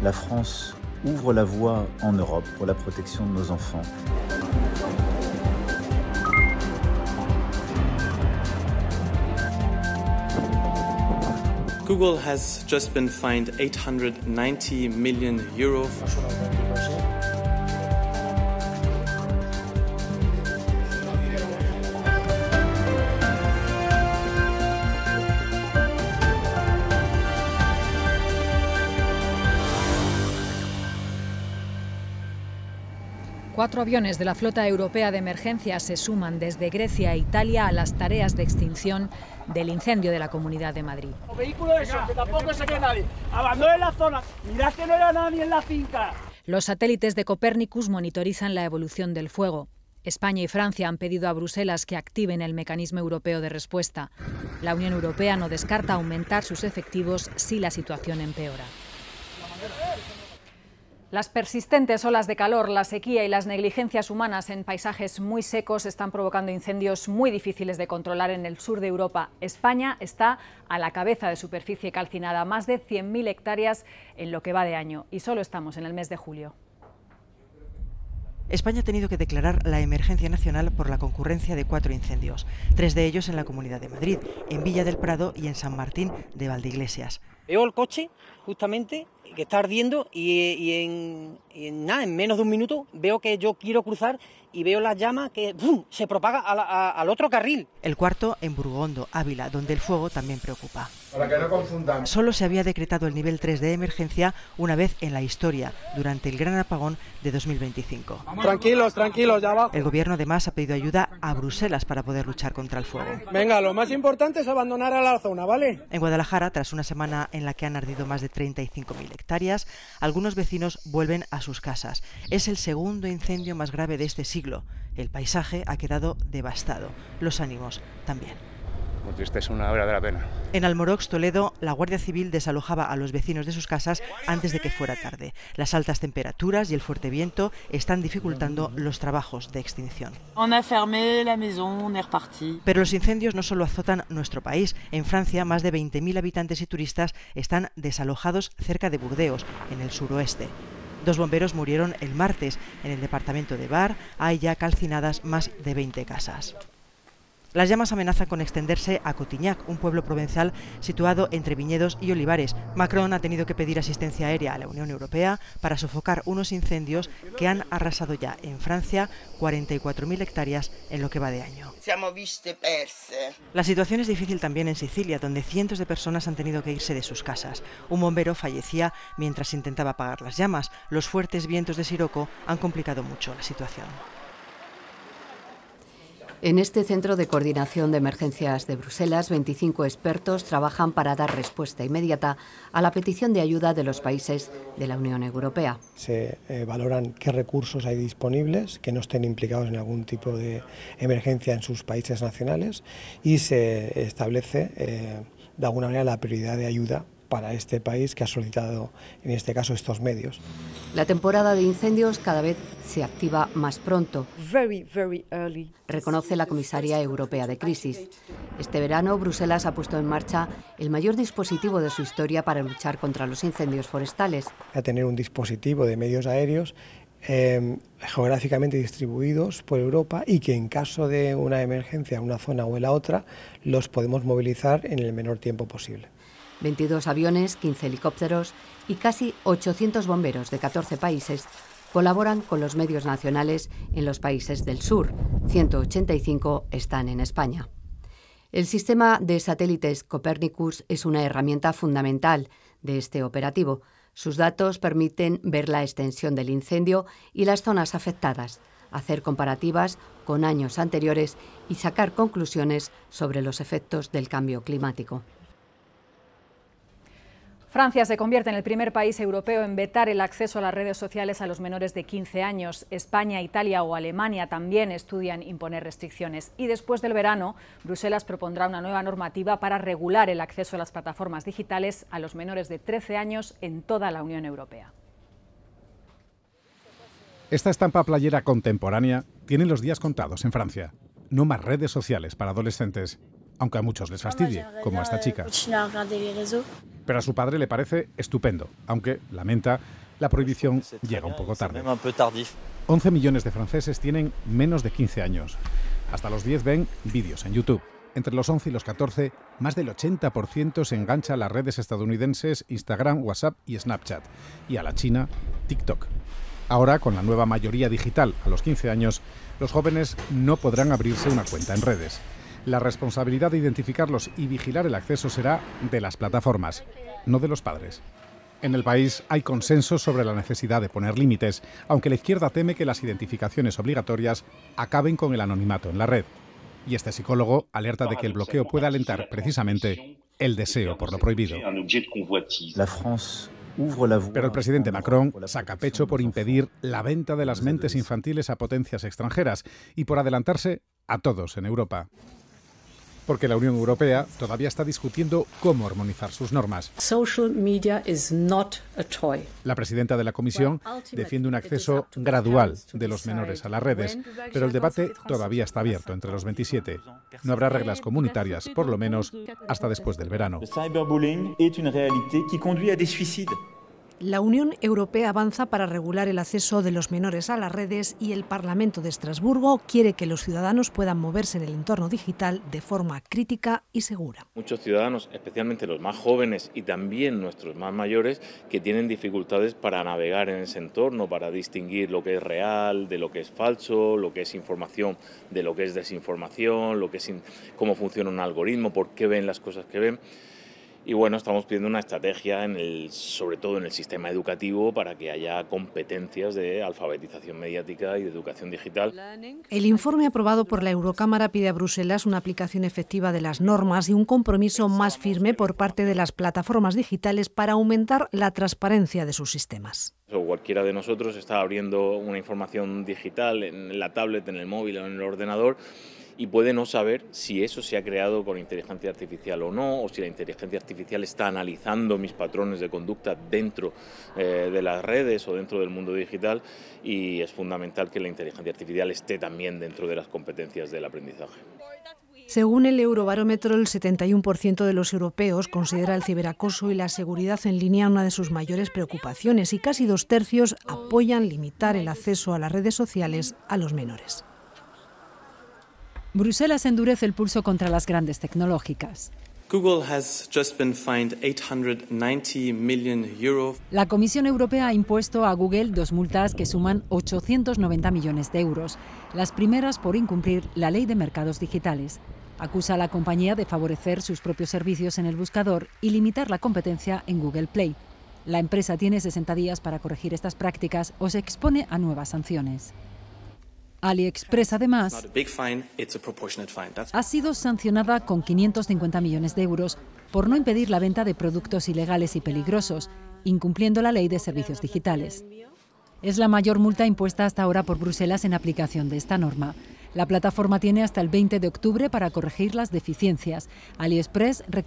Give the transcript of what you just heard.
La France ouvre la voie en Europe pour la protección de nos enfants. Google has just been fined 890 million euro. Cuatro aviones de la flota europea de emergencia se suman desde Grecia e Italia a las tareas de extinción del incendio de la Comunidad de Madrid. Los vehículos esos, que tampoco se quede nadie. Abandonen la zona. Mirad que no haya nadie en la finca. Los satélites de Copernicus monitorizan la evolución del fuego. España y Francia han pedido a Bruselas que activen el mecanismo europeo de respuesta. La Unión Europea no descarta aumentar sus efectivos si la situación empeora. Las persistentes olas de calor, la sequía y las negligencias humanas en paisajes muy secos están provocando incendios muy difíciles de controlar en el sur de Europa. España está a la cabeza de superficie calcinada, más de 100.000 hectáreas en lo que va de año, y solo estamos en el mes de julio. España ha tenido que declarar la emergencia nacional por la concurrencia de 4 incendios, 3 de ellos en la Comunidad de Madrid, en Villa del Prado y en San Martín de Valdeiglesias. Veo el coche, justamente, que está ardiendo y en menos de un minuto veo que yo quiero cruzar y veo la llama que ¡bum!, se propaga al otro carril. El cuarto en Burgondo, Ávila, donde el fuego también preocupa. Para que no confundan. Solo se había decretado el nivel 3 de emergencia una vez en la historia, durante el gran apagón de 2025. Tranquilos, tranquilos, ya abajo. El gobierno además ha pedido ayuda a Bruselas para poder luchar contra el fuego. Venga, lo más importante es abandonar a la zona, ¿vale? En Guadalajara, tras una semana en la que han ardido más de 35.000 hectáreas, algunos vecinos vuelven a sus casas. Es el segundo incendio más grave de este siglo. El paisaje ha quedado devastado, los ánimos también. Muy triste, es una verdadera pena. En Almorox, Toledo, la Guardia Civil desalojaba a los vecinos de sus casas antes de que fuera tarde. Las altas temperaturas y el fuerte viento están dificultando los trabajos de extinción. Pero los incendios no solo azotan nuestro país. En Francia, más de 20.000 habitantes y turistas están desalojados cerca de Burdeos, en el suroeste. 2 bomberos murieron el martes. En el departamento de Var hay ya calcinadas más de 20 casas. Las llamas amenazan con extenderse a Cotignac, un pueblo provenzal situado entre viñedos y olivares. Macron ha tenido que pedir asistencia aérea a la Unión Europea para sofocar unos incendios que han arrasado ya en Francia 44.000 hectáreas en lo que va de año. La situación es difícil también en Sicilia, donde cientos de personas han tenido que irse de sus casas. Un bombero fallecía mientras intentaba apagar las llamas. Los fuertes vientos de Sirocco han complicado mucho la situación. En este Centro de Coordinación de Emergencias de Bruselas, 25 expertos trabajan para dar respuesta inmediata a la petición de ayuda de los países de la Unión Europea. Se valoran qué recursos hay disponibles que no estén implicados en algún tipo de emergencia en sus países nacionales y se establece de alguna manera la prioridad de ayuda para este país que ha solicitado, en este caso, estos medios. La temporada de incendios cada vez se activa más pronto, reconoce la Comisaria Europea de Crisis. Este verano, Bruselas ha puesto en marcha el mayor dispositivo de su historia para luchar contra los incendios forestales. A tener un dispositivo de medios aéreos geográficamente distribuidos por Europa y que en caso de una emergencia en una zona o en la otra, los podemos movilizar en el menor tiempo posible. 22 aviones, 15 helicópteros y casi 800 bomberos de 14 países colaboran con los medios nacionales en los países del sur. 185 están en España. El sistema de satélites Copernicus es una herramienta fundamental de este operativo. Sus datos permiten ver la extensión del incendio y las zonas afectadas, hacer comparativas con años anteriores y sacar conclusiones sobre los efectos del cambio climático. Francia se convierte en el primer país europeo en vetar el acceso a las redes sociales a los menores de 15 años. España, Italia o Alemania también estudian imponer restricciones. Y después del verano, Bruselas propondrá una nueva normativa para regular el acceso a las plataformas digitales a los menores de 13 años en toda la Unión Europea. Esta estampa playera contemporánea tiene los días contados en Francia. No más redes sociales para adolescentes. aunque a muchos les fastidie, como a esta chica. Pero a su padre le parece estupendo, aunque, lamenta, la prohibición llega un poco tarde. 11 millones de franceses tienen menos de 15 años. Hasta los 10 ven vídeos en YouTube. Entre los 11 y los 14, más del 80% se engancha a las redes estadounidenses Instagram, WhatsApp y Snapchat. Y a la China, TikTok. Ahora, con la nueva mayoría digital a los 15 años, los jóvenes no podrán abrirse una cuenta en redes. La responsabilidad de identificarlos y vigilar el acceso será de las plataformas, no de los padres. En el país hay consenso sobre la necesidad de poner límites, aunque la izquierda teme que las identificaciones obligatorias acaben con el anonimato en la red. Y este psicólogo alerta de que el bloqueo puede alentar precisamente el deseo por lo prohibido. Pero el presidente Macron saca pecho por impedir la venta de las mentes infantiles a potencias extranjeras y por adelantarse a todos en Europa. Porque la Unión Europea todavía está discutiendo cómo armonizar sus normas. La presidenta de la Comisión defiende un acceso gradual de los menores a las redes, pero el debate todavía está abierto entre los 27. No habrá reglas comunitarias, por lo menos, hasta después del verano. La Unión Europea avanza para regular el acceso de los menores a las redes y el Parlamento de Estrasburgo quiere que los ciudadanos puedan moverse en el entorno digital de forma crítica y segura. Muchos ciudadanos, especialmente los más jóvenes y también nuestros más mayores, que tienen dificultades para navegar en ese entorno, para distinguir lo que es real de lo que es falso, lo que es información de lo que es desinformación, lo que es cómo funciona un algoritmo, por qué ven las cosas que ven. Y bueno, estamos pidiendo una estrategia, sobre todo en el sistema educativo, para que haya competencias de alfabetización mediática y de educación digital. El informe aprobado por la Eurocámara pide a Bruselas una aplicación efectiva de las normas y un compromiso más firme por parte de las plataformas digitales para aumentar la transparencia de sus sistemas. Cualquiera de nosotros está abriendo una información digital en la tablet, en el móvil o en el ordenador, y puede no saber si eso se ha creado con inteligencia artificial o no, o si la inteligencia artificial está analizando mis patrones de conducta dentro de las redes o dentro del mundo digital, y es fundamental que la inteligencia artificial esté también dentro de las competencias del aprendizaje. Según el Eurobarómetro, el 71% de los europeos considera el ciberacoso y la seguridad en línea una de sus mayores preocupaciones y casi 2/3 apoyan limitar el acceso a las redes sociales a los menores. Bruselas endurece el pulso contra las grandes tecnológicas. Google has just been fined 890 million euros. La Comisión Europea ha impuesto a Google 2 multas que suman 890 millones de euros, las primeras por incumplir la ley de mercados digitales. Acusa a la compañía de favorecer sus propios servicios en el buscador y limitar la competencia en Google Play. La empresa tiene 60 días para corregir estas prácticas o se expone a nuevas sanciones. AliExpress, además, ha sido sancionada con 550 millones de euros por no impedir la venta de productos ilegales y peligrosos, incumpliendo la ley de servicios digitales. Es la mayor multa impuesta hasta ahora por Bruselas en aplicación de esta norma. La plataforma tiene hasta el 20 de octubre para corregir las deficiencias. AliExpress